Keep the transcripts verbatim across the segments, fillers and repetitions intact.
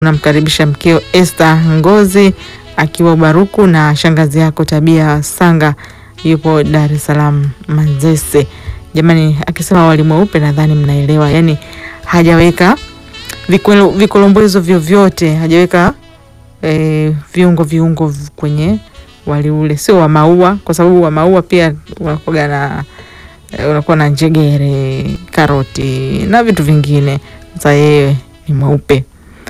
Unamkaribisha mkeo Esther Ngozi akiwa Baruku na shangazi yako Tabia Sanga yupo Dar es Salaam Manzese. Jamani, akisema wali mweupe nadhani mnaelewa. Yaani hajaweka vikolombozo vyovyote, hajaweka e, viungo viungo kwenye wali ule. Sio wa maua, kwa sababu wa maua pia unakuwa na e, unakuwa na njegere, karoti na vitu vingine. Sasa yeye ni mweupe.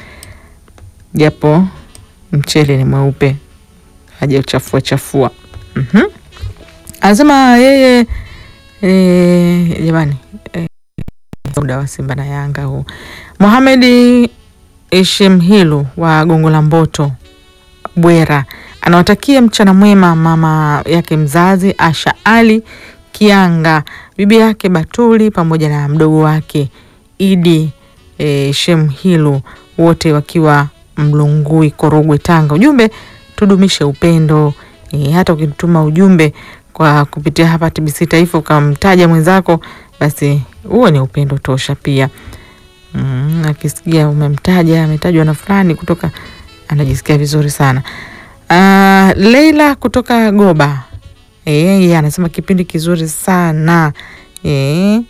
Japo mchele ni mweupe, hajachafua chafua. Mhm. Anasema yeye eh jamani eh, muda wa Simba na Yanga huu. Mohamed Ishemhilu wa Gongo la Mboto Bwera anawatakia mchana mwema mama yake mzazi Asha Ali Kianga, bibi yake Batuli pamoja na mdogo wake Idi eh, Shemhilu, wote wakiwa Mlungui Korogwe Tanga. Ujumbe, tudumishe upendo. E, hata ukituma ujumbe kwa kupitia hapa T B C Taifa ukamtaja mwenzako, basi huo ni upendo tosha pia. Mm, akisikia umemtaja, ametajwa na fulani kutoka, anajisikia vizuri sana. Uh, Leila kutoka Goba. Eh, yeye anasema kipindi kizuri sana. Eh.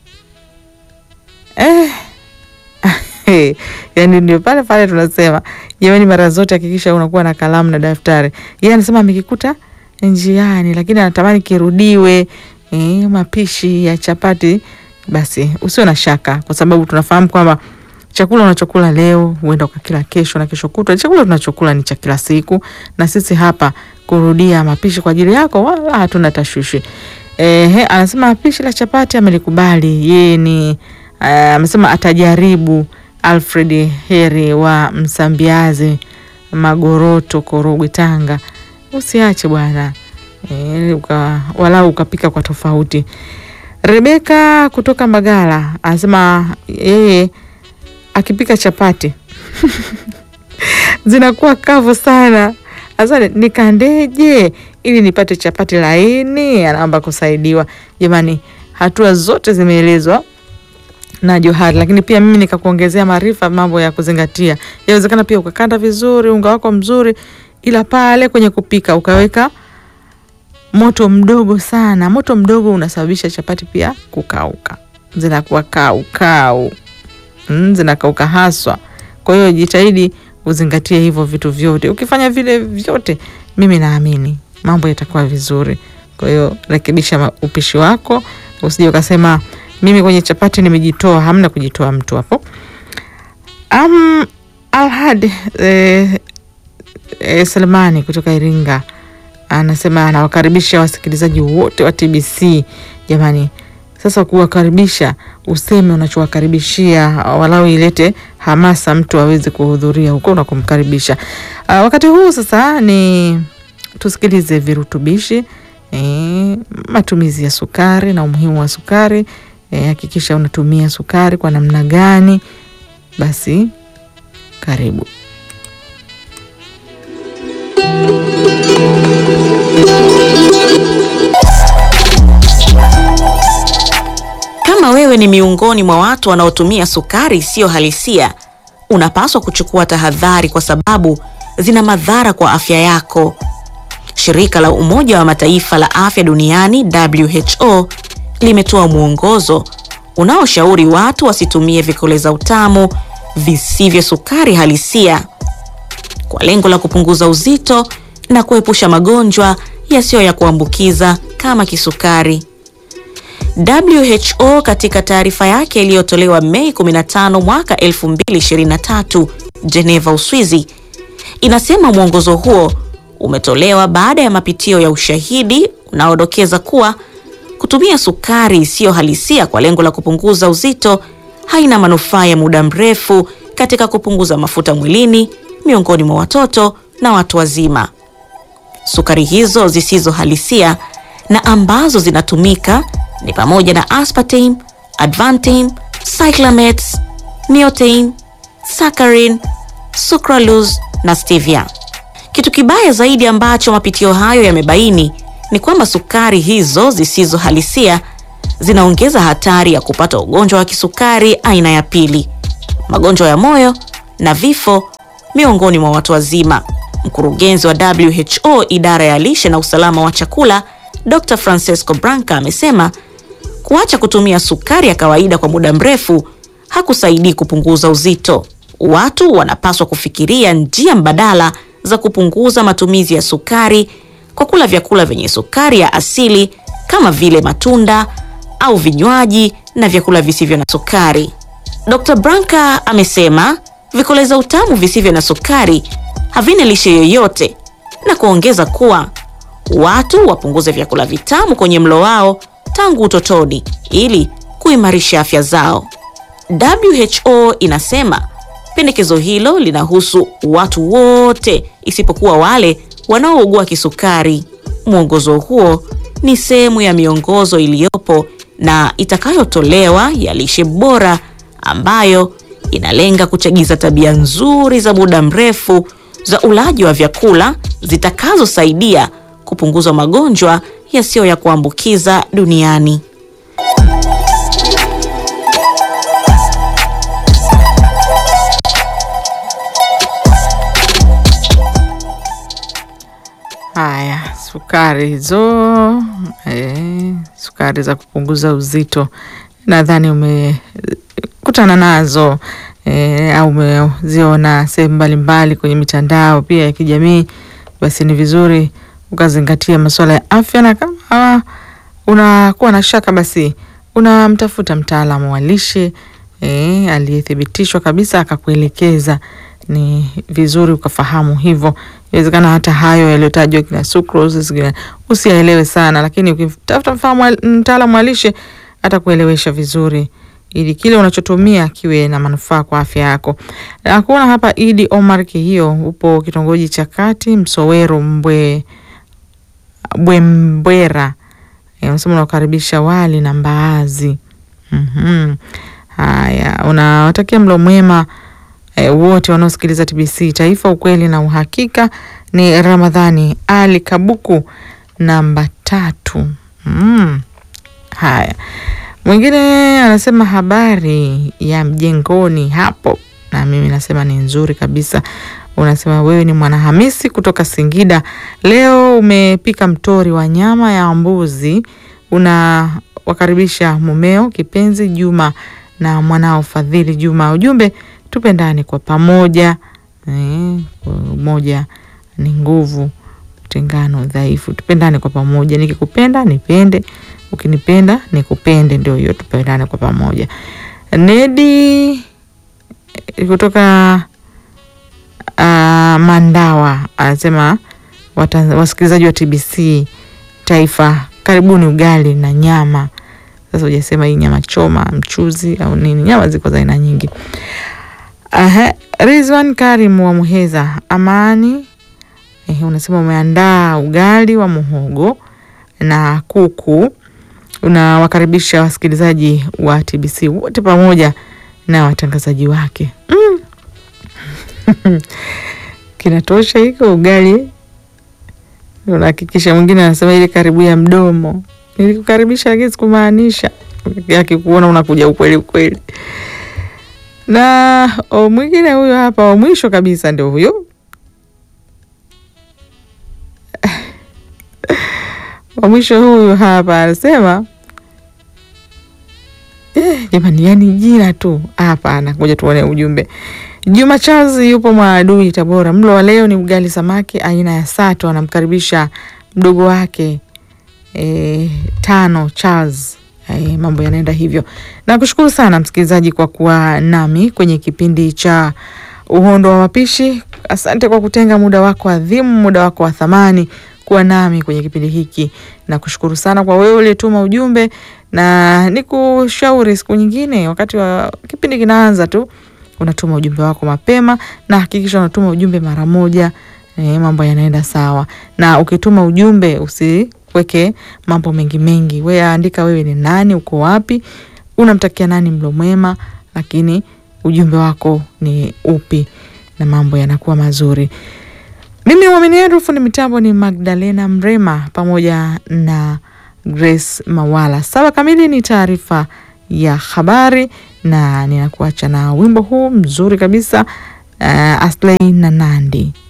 Eh. Yaani ndio pale pale tunasema jamani, mara zote hakikisha unakuwa na kalamu na daftari. Yeye anasema amekikuta njiani lakini anatamani kirudiwe. Eh, mapishi ya chapati, basi usio na shaka, kwa sababu tunafahamu kwamba chakula unachokula leo huenda ukakila kesho na kesho kutwa. Chakula tunachokula ni cha kila siku, na sisi hapa kurudia mapishi kwa ajili yako wala hatuna tashwishi. Eh, anasema mapishi la chapati amelikubali. Yeye ni amesema uh, atajaribu. Alfred Heri wa Msambiazi Magoroto Korogwe Tanga. Usiache bwana. Eh, uka walau ukapika kwa tofauti. Rebeka kutoka Mbagala anasema yeye akipika chapati zinakuwa kavu sana. Sasa nikandeje ili nipate chapati laini? Anaomba kusaidiwa. Jamani, hatua zote zimeelezwa na Johari, lakini pia mimi nikakuongezea maarifa mambo ya kuzingatia. Inawezekana pia ukakanda vizuri unga wako mzuri, ila pale kwenye kupika ukaweka moto mdogo sana. Moto mdogo unasababisha chapati pia kukauka. Zinakuwa kau kau. Mm, zinakauka haswa. Kwa hiyo jitahidi uzingatie hivyo vitu vyote. Ukifanya vile vyote, mimi naamini mambo yatakuwa vizuri. Kwa hiyo rekebisha upishi wako, usije ukasema mimi kwenye chapati nimejitoa. Hamna kujitoa mtu hapo. Um, Alhad eh, eh, Salmani kutoka Iringa anasema anawakaribisha wasikilizaji wote wa T B C. Jamani, sasa kuwakaribisha, useme unachowakaribishia, walau ilete hamasa mtu aweze kuhudhuria huko na kumkaribisha. Uh, wakati huu sasa ni tusikilize virutubishi, eh, matumizi ya sukari na umuhimu wa sukari. Hakikisha e, unatumia sukari kwa namna gani. Basi karibu. Kama wewe ni miongoni mwa watu wanaotumia sukari isiyo halisia, unapaswa kuchukua tahadhari kwa sababu zina madhara kwa afya yako. Shirika la Umoja wa Mataifa la Afya Duniani W H O limetoa mwongozo unaoshauri watu wasitumie vikoleza utamu visivyo sukari halisia kwa lengo la kupunguza uzito na kuepusha magonjwa yasiyo ya kuambukiza kama kisukari. W H O katika taarifa yake iliyotolewa Mei kumi na tano mwaka elfu mbili ishirini na tatu Geneva, Uswizi, inasema mwongozo huo umetolewa baada ya mapitio ya ushahidi unaodokeza kuwa kutumia sukari isiyo halisia kwa lengo la kupunguza uzito haina manufaa ya muda mrefu katika kupunguza mafuta mwilini miongoni mwa watoto na watu wazima. Sukari hizo zisizo halisia na ambazo zinatumika ni pamoja na aspartame, advantame, cyclamates, neotame, saccharin, sucralose na stevia. Kitu kibaya zaidi ambacho mapitio hayo yamebaini ni kwamba sukari hizo zisizo halisia zinaongeza hatari ya kupata ugonjwa wa kisukari aina ya pili, magonjwa ya moyo na vifo miongoni mwa watu wazima. Mkurugenzi wa W H O idara ya lishe na usalama wa chakula, Doctor Francesco Branca amesema kuacha kutumia sukari ya kawaida kwa muda mrefu hakusaidii kupunguza uzito. Watu wanapaswa kufikiria njia mbadala za kupunguza matumizi ya sukari kwa kula vyakula vyenye sukari ya asili kama vile matunda au vinywaji na vyakula visivyo na sukari. Doctor Branca amesema vikoleza utamu visivyo na sukari havina lishe yoyote, na kuongeza kuwa watu wapunguze vyakula vitamu kwenye mlo wao tangu utotoni ili kuimarisha afya zao. W H O inasema pendekezo hilo linahusu watu wote isipokuwa wale wanaougua kisukari. Mwongozo huo ni sehemu ya miongozo iliyopo na itakayotolewa ya lishe bora ambayo inalenga kuchagiza tabia nzuri za muda mrefu za ulaji wa vyakula zitakazosaidia kupunguza magonjwa yasiyo ya kuambukiza duniani. Haya, sukari hizo, eh, sukari za kupunguza uzito. Nadhani umekutana nazo eh, au umeziona sehemu mbalimbali kwenye mitandao pia ya kijamii. Basi ni vizuri ukazingatia masuala ya afya, na kama unakuwa na shaka basi unamtafuta mtaalamu wa lishe eh, aliyethibitishwa kabisa akakuelekeza. Ni vizuri ukafahamu hivyo. Inawezekana hata hayo yaliyotajwa kina sucrose usiyaelewe sana, lakini ukitafuta mfahamu mtaalamu wa lishe atakuelewesha vizuri ili kile unachotumia kiwe na manufaa kwa afya yako. Na kuona hapa Idi Omar Kihio, upo kitongoji cha Kati Msowero Mbwe Bwembwera. Unasema unakaribisha wali na mbaazi. Mhm. Haya, unawatakia mlo mwema E, wote wanaosikiliza T B C Taifa, ukweli na uhakika. Ni Ramadhani Ali Kabuku namba tatu. Mm. Haya, mwingine anasema habari ya mjengoni hapo, na mimi nasema ni nzuri kabisa. Unasema wewe ni Mwanahamisi kutoka Singida, leo umepika mtori wa nyama ya mbuzi, unawakaribisha mumeo kipenzi Juma na mwanao Fadhili Juma. Ujumbe, tupendane kwa pamoja. Eh, umoja ni nguvu, utengano dhaifu. Tupendane kwa pamoja. Nikikupenda nipende, ukinipenda nikupende, ndio hiyo, tupendane kwa pamoja. Nedi kutoka uh, Mandawa anasema wasikilizaji wa T B C Taifa, karibuni ugali na nyama. Sasa hujasema hii nyama choma, mchuzi au nini. Nyama ziko za aina nyingi. Aha, Rizwan Karim wa Muheza Amani, eh, unasema umeandaa ugali wa muhogo na kuku. Unawakaribisha wasikilizaji wa T B C wote pamoja na watangazaji wake. Mm. Kinatosha hiko ugali. Unahakikisha. Mwingine anasema ile karibu ya mdomo. Nilikukaribisha lakini sikumaanisha. Yakikuona unakuja ukweli ukweli. Na o mwingine huyo hapa wa mwisho kabisa ndio huyo. Wa mwisho huyo hapa anasema eh, jamani, yani jina tu hapa. Ngoja tuone ujumbe. Juma Charles yupo Mwadui Tabora. Mlo wa leo ni ugali samaki aina ya sato. Anamkaribisha mdogo wake eh, Tano Charles. Ay, mambo yanaenda hivyo. Na kushukuru sana msikilizaji kwa kuwa nami kwenye kipindi cha Uhondo wa Mapishi. Asante kwa kutenga muda wako adhimu, muda wako wa thamani kuwa nami kwenye kipindi hiki. Na kushukuru sana kwa wewe uliyetuma ujumbe, na nikushauri siku nyingine wakati wa kipindi kinaanza tu unatuma ujumbe wako mapema, na hakikisha unatuma ujumbe mara moja. E, mambo yanaenda sawa. Na ukituma ujumbe usi weke mambo mengi mengi. Wewe andika wewe ni nani, uko wapi, unamtakia nani mlo mwema, lakini ujumbe wako ni upi, na mambo yanakuwa mazuri. Mimi mwaminifu, fundi mitambo ni Magdalena Mrema pamoja na Grace Mawala. Saba kamili ni taarifa ya habari, na ninakuacha na wimbo huu mzuri kabisa uh, Asley na Nandi.